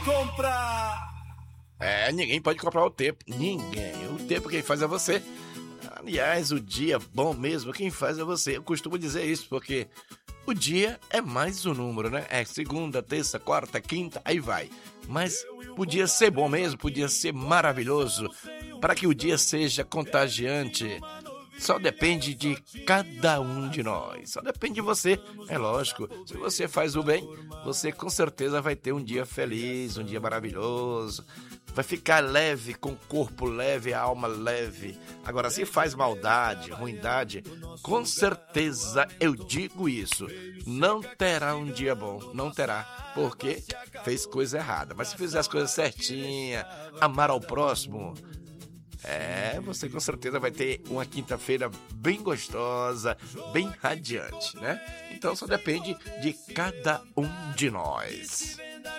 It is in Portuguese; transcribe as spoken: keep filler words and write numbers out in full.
comprar. É, ninguém pode comprar o tempo. Ninguém. O tempo quem faz é você. Aliás, o dia bom mesmo quem faz é você. Eu costumo dizer isso porque o dia é mais um número, né? É segunda, terça, quarta, quinta, aí vai. Mas podia ser bom mesmo, podia ser maravilhoso. Para que o dia seja contagiante, só depende de cada um de nós. Só depende de você. É lógico, se você faz o bem, você com certeza vai ter um dia feliz, um dia maravilhoso. Vai ficar leve, com o corpo leve, a alma leve. Agora, se faz maldade, ruindade, com certeza eu digo isso. Não terá um dia bom, não terá, porque fez coisa errada. Mas se fizer as coisas certinha, amar ao próximo, é, você com certeza vai ter uma quinta-feira bem gostosa, bem radiante, né? Então só depende de cada um de nós.